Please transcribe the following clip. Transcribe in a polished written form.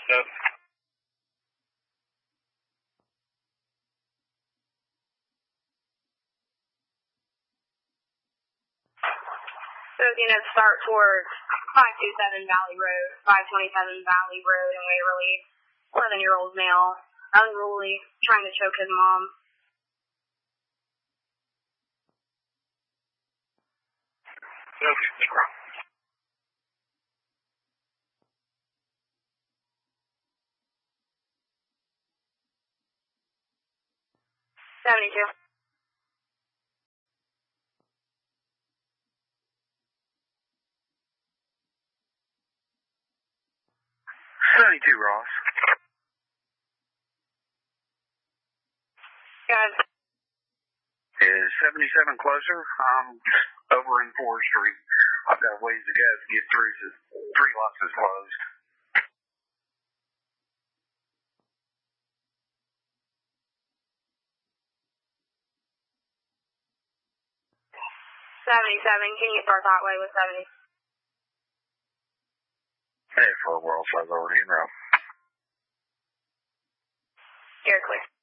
Yep. So it's going to start towards 527 Valley Road, 527 Valley Road in Waverly. 11-year-old male, unruly, trying to choke his mom. Okay. 72. Ross. Guys. Is 77 closer? I'm over in 4th Street. I've got a ways to go to get through to 3 lots is closed. Can you start that way with 70? Hey, for a world size already in row. You're clear.